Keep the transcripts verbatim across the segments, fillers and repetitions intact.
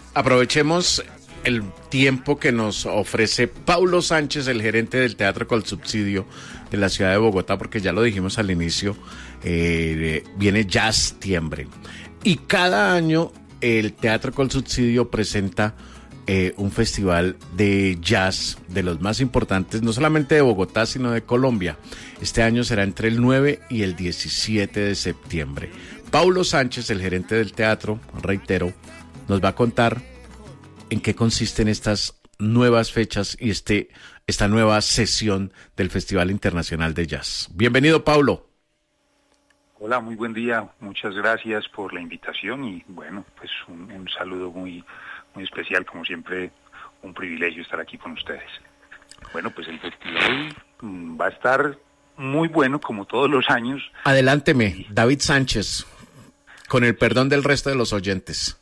Aprovechemos el tiempo que nos ofrece Paulo Sánchez, el gerente del Teatro Colsubsidio de la ciudad de Bogotá, porque ya lo dijimos al inicio, eh, viene Jazztiembre. Y cada año el Teatro Colsubsidio presenta eh, un festival de jazz de los más importantes, no solamente de Bogotá, sino de Colombia. Este año será entre el nueve y el diecisiete de septiembre. Paulo Sánchez, el gerente del teatro, reitero, nos va a contar en qué consisten estas nuevas fechas y este esta nueva sesión del Festival Internacional de Jazz. Bienvenido, Paulo. Hola, muy buen día. Muchas gracias por la invitación y bueno, pues un, un saludo muy, muy especial, como siempre, un privilegio estar aquí con ustedes. Bueno, pues el festival va a estar muy bueno, como todos los años. Adelánteme, David Sánchez, con el perdón del resto de los oyentes.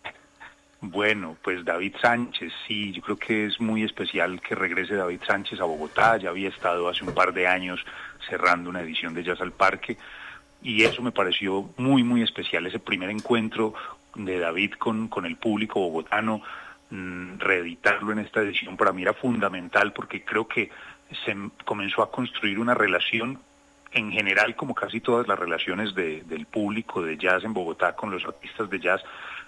Bueno, pues David Sánchez, sí, yo creo que es muy especial que regrese David Sánchez a Bogotá. Ya había estado hace un par de años cerrando una edición de Jazz al Parque y eso me pareció muy, muy especial, ese primer encuentro de David con, con el público bogotano. Mmm, reeditarlo en esta edición para mí era fundamental porque creo que se comenzó a construir una relación en general, como casi todas las relaciones de, del público de jazz en Bogotá con los artistas de jazz,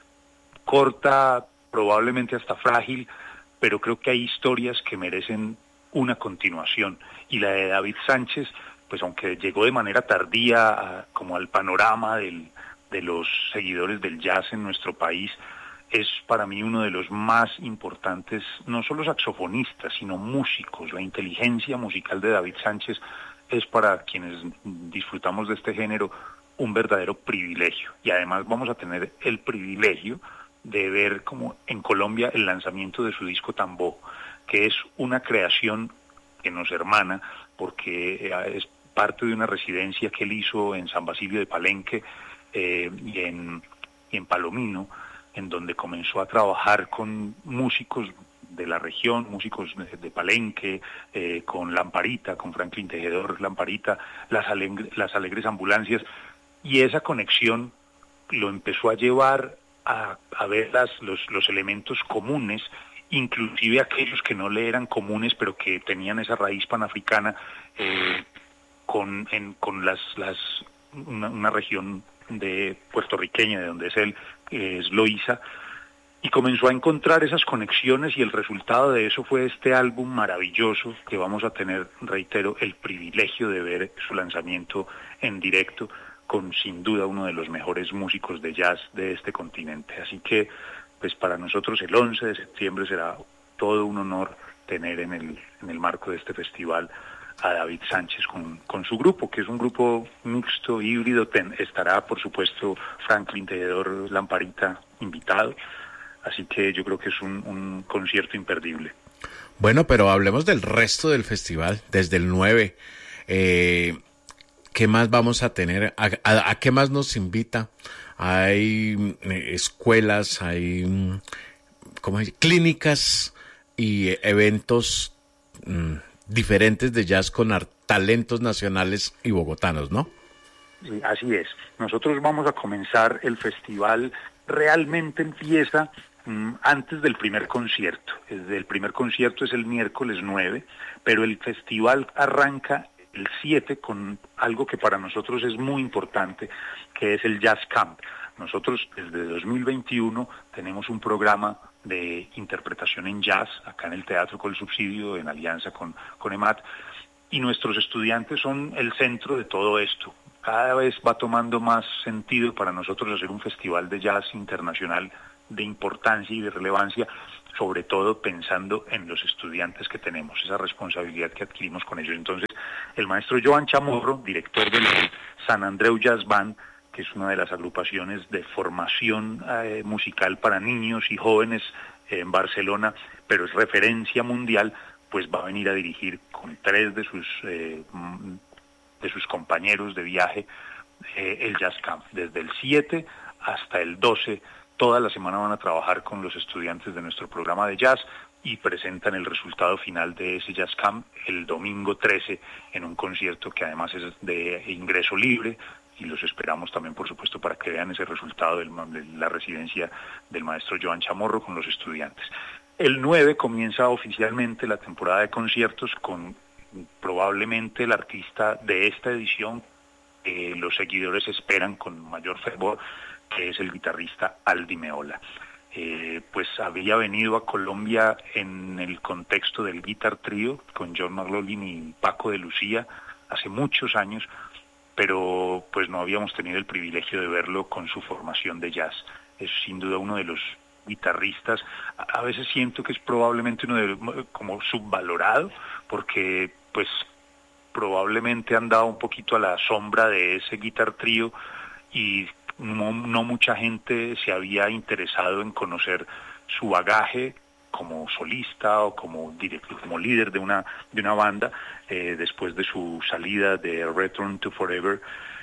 corta, probablemente hasta frágil, pero creo que hay historias que merecen una continuación. Y la de David Sánchez, pues aunque llegó de manera tardía a, como al panorama del, de los seguidores del jazz en nuestro país, es para mí uno de los más importantes, no solo saxofonistas, sino músicos. La inteligencia musical de David Sánchez es para quienes disfrutamos de este género un verdadero privilegio. Y además vamos a tener el privilegio de ver como en Colombia el lanzamiento de su disco Tambó, que es una creación que nos hermana porque es parte de una residencia que él hizo en San Basilio de Palenque eh, y, en, y en Palomino, en donde comenzó a trabajar con músicos de la región, músicos de, de Palenque, eh, con Lamparita, con Franklin Tejedor Lamparita, las, alegre, las Alegres Ambulancias, y esa conexión lo empezó a llevar a, a ver las, los, los elementos comunes, inclusive aquellos que no le eran comunes, pero que tenían esa raíz panafricana, eh, con, en, con las, las una, una región de puertorriqueña, de donde es él, eh, es Loíza, y comenzó a encontrar esas conexiones y el resultado de eso fue este álbum maravilloso que vamos a tener, reitero, el privilegio de ver su lanzamiento en directo, con sin duda uno de los mejores músicos de jazz de este continente. Así que, pues para nosotros el once de septiembre será todo un honor tener en el, en el marco de este festival a David Sánchez con, con su grupo, que es un grupo mixto, híbrido. Ten, estará, por supuesto, Franklin Tejedor Lamparita invitado. Así que yo creo que es un, un concierto imperdible. Bueno, pero hablemos del resto del festival, desde el nueve. Eh... ¿Qué más vamos a tener? ¿A, a, a qué más nos invita? Hay eh, escuelas, hay ¿cómo hay? clínicas y eh, eventos mm, diferentes de jazz con art- talentos nacionales y bogotanos, ¿no? Sí, así es. Nosotros vamos a comenzar el festival, realmente empieza mm, antes del primer concierto. El primer concierto es el miércoles nueve, pero el festival arranca el siete con algo que para nosotros es muy importante, que es el Jazz Camp. Nosotros desde dos mil veintiuno tenemos un programa de interpretación en jazz acá en el Teatro Colsubsidio, en alianza con, con EMAT, y nuestros estudiantes son el centro de todo esto. Cada vez va tomando más sentido para nosotros hacer un festival de jazz internacional de importancia y de relevancia, sobre todo pensando en los estudiantes que tenemos, esa responsabilidad que adquirimos con ellos. Entonces, el maestro Joan Chamorro, director del San Andreu Jazz Band, que es una de las agrupaciones de formación eh, musical para niños y jóvenes eh, en Barcelona, pero es referencia mundial, pues va a venir a dirigir con tres de sus eh, de sus compañeros de viaje eh, el Jazz Camp, desde el siete hasta el doce. Toda la semana van a trabajar con los estudiantes de nuestro programa de jazz y presentan el resultado final de ese Jazz Camp el domingo trece en un concierto que además es de ingreso libre, y los esperamos también, por supuesto, para que vean ese resultado del, de la residencia del maestro Joan Chamorro con los estudiantes. El nueve comienza oficialmente la temporada de conciertos con probablemente el artista de esta edición que eh, los seguidores esperan con mayor fervor, que es el guitarrista Aldi Meola. Eh, pues había venido a Colombia en el contexto del Guitar Trio con John McLaughlin y Paco de Lucía hace muchos años, pero pues no habíamos tenido el privilegio de verlo con su formación de jazz. Es sin duda uno de los guitarristas, a, a veces siento que es probablemente uno de los, como subvalorado, porque pues probablemente han dado un poquito a la sombra de ese Guitar Trio y no, no mucha gente se había interesado en conocer su bagaje como solista o como director, como líder de una de una banda eh, después de su salida de Return to Forever.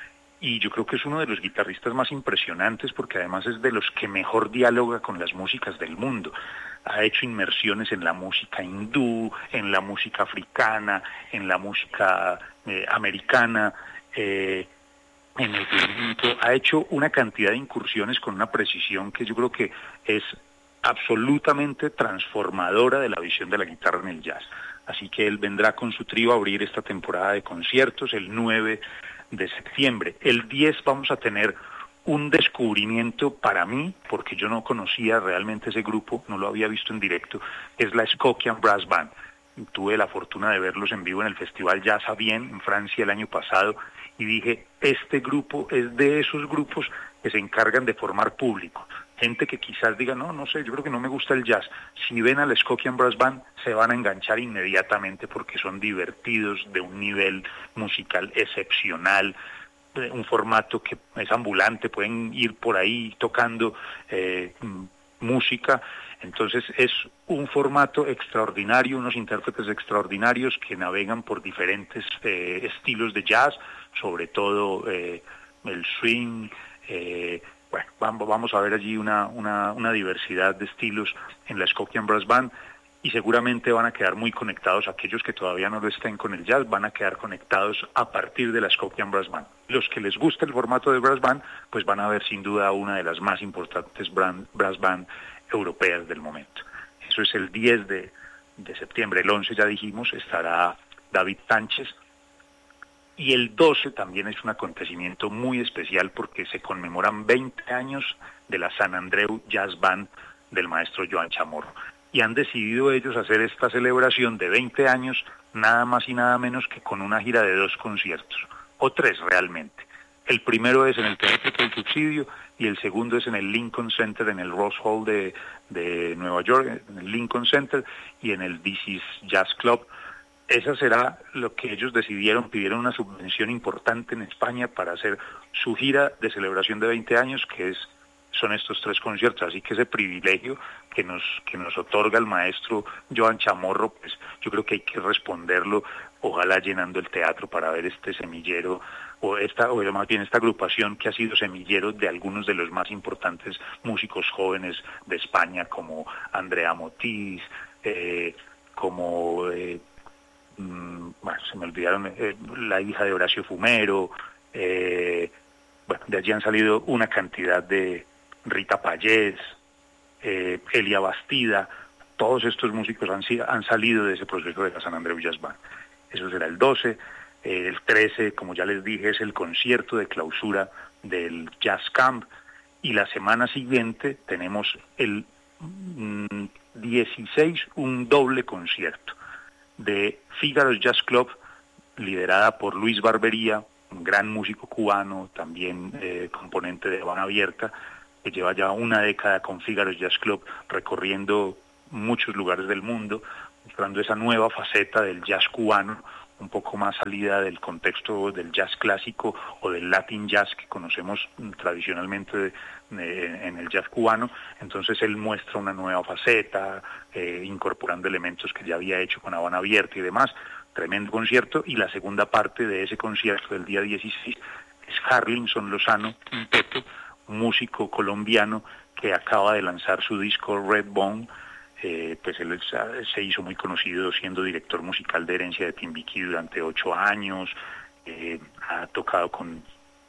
Y yo creo que es uno de los guitarristas más impresionantes porque además es de los que mejor dialoga con las músicas del mundo. Ha hecho inmersiones en la música hindú, en la música africana, en la música eh, americana, eh, en el flamenco. Ha hecho una cantidad de incursiones con una precisión que yo creo que es absolutamente transformadora de la visión de la guitarra en el jazz. Así que él vendrá con su trío a abrir esta temporada de conciertos el nueve de septiembre. El diez vamos a tener un descubrimiento para mí, porque yo no conocía realmente ese grupo, no lo había visto en directo, es la Skokian Brass Band. Tuve la fortuna de verlos en vivo en el Festival Jazz à Vienne, en Francia, el año pasado, y dije, este grupo es de esos grupos que se encargan de formar público. Gente que quizás diga, no, no sé, yo creo que no me gusta el jazz. Si ven a la Skokian Brass Band, se van a enganchar inmediatamente porque son divertidos, de un nivel musical excepcional, un formato que es ambulante, pueden ir por ahí tocando eh, música. Entonces es un formato extraordinario, unos intérpretes extraordinarios que navegan por diferentes eh, estilos de jazz, sobre todo eh, el swing. Eh, bueno, vamos, vamos a ver allí una, una, una diversidad de estilos en la Skokian Brass Band y seguramente van a quedar muy conectados. Aquellos que todavía no lo estén con el jazz van a quedar conectados a partir de la Skokian Brass Band. Los que les gusta el formato de Brass Band, pues van a ver sin duda una de las más importantes brand, Brass Band europeas del momento. Eso es el diez de, de septiembre. El once, ya dijimos, estará David Sánchez. Y el doce también es un acontecimiento muy especial porque se conmemoran veinte años de la San Andreu Jazz Band del maestro Joan Chamorro. Y han decidido ellos hacer esta celebración de veinte años nada más y nada menos que con una gira de dos conciertos, o tres realmente. El primero es en el Teatro del Subsidio y el segundo es en el Lincoln Center, en el Rose Hall de, de Nueva York, en el Lincoln Center y en el This Is Jazz Club. Esa será lo que ellos decidieron, pidieron una subvención importante en España para hacer su gira de celebración de veinte años, que es son estos tres conciertos, así que ese privilegio que nos que nos otorga el maestro Joan Chamorro, pues yo creo que hay que responderlo, ojalá llenando el teatro para ver este semillero, o esta o más bien esta agrupación que ha sido semillero de algunos de los más importantes músicos jóvenes de España, como Andrea Motis, eh, como... Eh, bueno, se me olvidaron, eh, la hija de Horacio Fumero, eh, bueno, de allí han salido una cantidad de Rita Payés, eh, Elia Bastida, todos estos músicos han, han salido de ese proceso de la San Andreu Jazz Band. Eso será el doce, eh, el trece, como ya les dije, es el concierto de clausura del Jazz Camp, y la semana siguiente tenemos el mm, dieciséis, un doble concierto de Fígaro's Jazz Club, liderada por Luis Barbería, un gran músico cubano, también eh, componente de Habana Abierta, que lleva ya una década con Fígaro's Jazz Club, recorriendo muchos lugares del mundo, mostrando esa nueva faceta del jazz cubano, un poco más salida del contexto del jazz clásico o del Latin jazz que conocemos tradicionalmente de, de, en el jazz cubano. Entonces él muestra una nueva faceta, eh, incorporando elementos que ya había hecho con Habana Abierta y demás. Tremendo concierto. Y la segunda parte de ese concierto del día dieciséis es Harlinson Lozano, quinteto, músico colombiano que acaba de lanzar su disco Red Bone. Eh, pues él se hizo muy conocido siendo director musical de Herencia de Timbiquí durante ocho años, eh, ha tocado con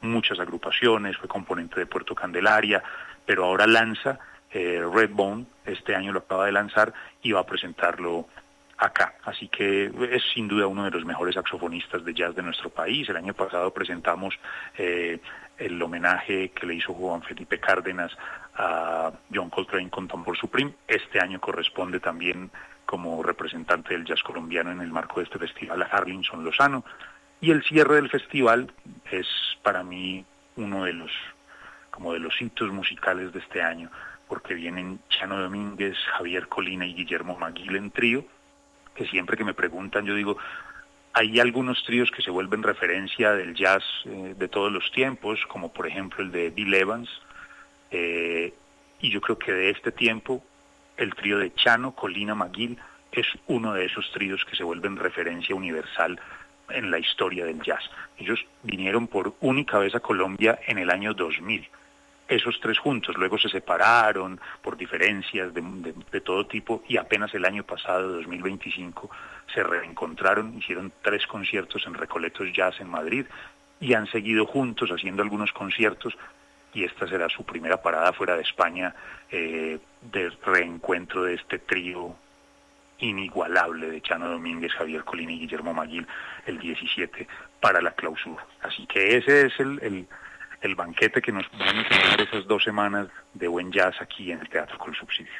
muchas agrupaciones, fue componente de Puerto Candelaria, pero ahora lanza eh, Redbone, este año lo acaba de lanzar y va a presentarlo acá, así que es sin duda uno de los mejores saxofonistas de jazz de nuestro país. El año pasado presentamos eh, el homenaje que le hizo Juan Felipe Cárdenas a John Coltrane con Tambor Supreme. Este año corresponde también como representante del jazz colombiano en el marco de este festival a Harlinson Lozano, y el cierre del festival es para mí uno de los como de los hitos musicales de este año, porque vienen Chano Domínguez, Javier Colina y Guillermo Maguil en trío, que siempre que me preguntan yo digo, hay algunos tríos que se vuelven referencia del jazz eh, de todos los tiempos, como por ejemplo el de Bill Evans, eh, y yo creo que de este tiempo el trío de Chano, Colina, Maguil es uno de esos tríos que se vuelven referencia universal en la historia del jazz. Ellos vinieron por única vez a Colombia en el año dos mil. Esos tres juntos, luego se separaron por diferencias de, de, de todo tipo, y apenas el año pasado, dos mil veinticinco, se reencontraron, hicieron tres conciertos en Recoletos Jazz en Madrid y han seguido juntos haciendo algunos conciertos, y esta será su primera parada fuera de España eh, de reencuentro de este trío inigualable de Chano Domínguez, Javier Colina y Guillermo Maguil el diecisiete para la clausura. Así que ese es el... el el banquete que nos van a enseñar esas dos semanas de buen jazz aquí en el Teatro Colsubsidio.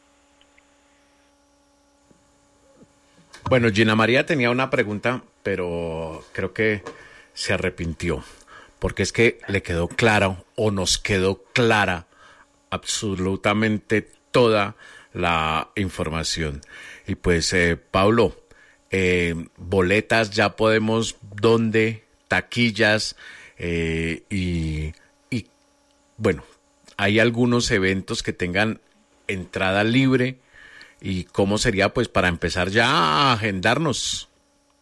Bueno, Gina María tenía una pregunta, pero creo que se arrepintió, porque es que le quedó claro, o nos quedó clara, absolutamente toda la información. Y pues, eh, Pablo, eh, boletas ya podemos, ¿dónde? Taquillas... Eh, y, y bueno, hay algunos eventos que tengan entrada libre, y cómo sería pues para empezar ya a agendarnos.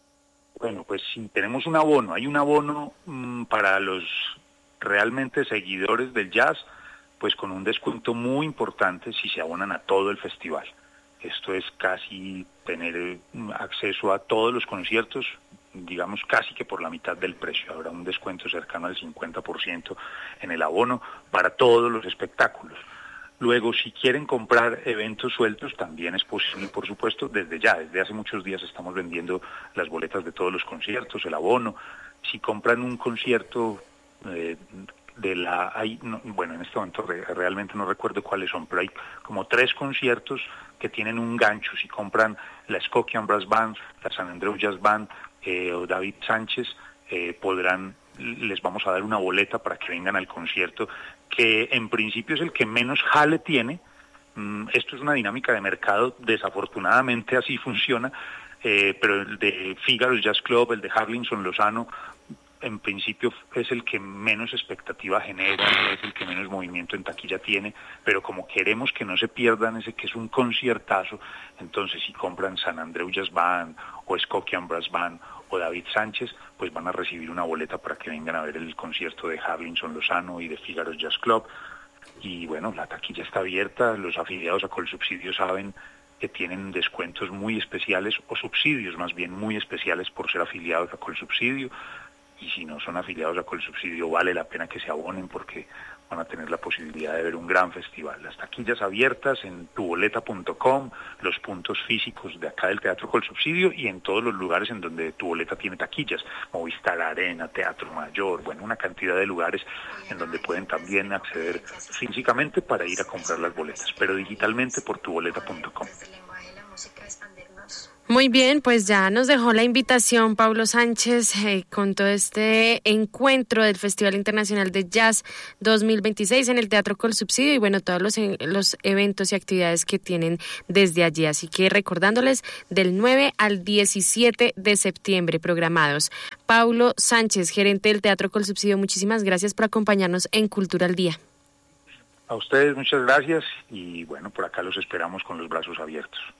Bueno, pues sí, tenemos un abono, hay un abono mmm, para los realmente seguidores del jazz, pues con un descuento muy importante si se abonan a todo el festival. Esto es casi tener acceso a todos los conciertos, digamos casi que por la mitad del precio. Habrá un descuento cercano al cincuenta por ciento en el abono para todos los espectáculos. Luego, si quieren comprar eventos sueltos, también es posible, por supuesto, desde ya. Desde hace muchos días estamos vendiendo las boletas de todos los conciertos, el abono. Si compran un concierto eh, de la... Hay, no, bueno, en este momento re, realmente no recuerdo cuáles son, pero hay como tres conciertos que tienen un gancho. Si compran la Skokian Brass Band, la San Andreu Jazz Band eh, o David Sánchez, eh, podrán, les vamos a dar una boleta para que vengan al concierto, que en principio es el que menos jale tiene. Mm, esto es una dinámica de mercado, desafortunadamente así funciona, eh, pero el de Figaro's Jazz Club, el de Harlinson Lozano, en principio es el que menos expectativa genera, es el que menos movimiento en taquilla tiene, pero como queremos que no se pierdan ese que es un conciertazo, entonces si compran San Andreu Jazz Band o Skokian Brass Band o David Sánchez, pues van a recibir una boleta para que vengan a ver el concierto de Harlinson Lozano y de Figaro's Jazz Club. Y bueno, la taquilla está abierta, los afiliados a Colsubsidio saben que tienen descuentos muy especiales, o subsidios más bien muy especiales por ser afiliados a Colsubsidio. Y si no son afiliados a Colsubsidio, vale la pena que se abonen porque van a tener la posibilidad de ver un gran festival. Las taquillas abiertas en tu boleta punto com, los puntos físicos de acá del Teatro Colsubsidio y en todos los lugares en donde Tu Boleta tiene taquillas, Movistar Arena, Teatro Mayor, bueno, una cantidad de lugares en donde pueden también acceder físicamente para ir a comprar las boletas, pero digitalmente por tu boleta punto com. Muy bien, pues ya nos dejó la invitación Pablo Sánchez eh, con todo este encuentro del Festival Internacional de Jazz dos mil veintiséis en el Teatro Colsubsidio y bueno, todos los, los eventos y actividades que tienen desde allí. Así que recordándoles del nueve al diecisiete de septiembre programados. Pablo Sánchez, gerente del Teatro Colsubsidio, muchísimas gracias por acompañarnos en Cultura al Día. A ustedes muchas gracias y bueno, por acá los esperamos con los brazos abiertos.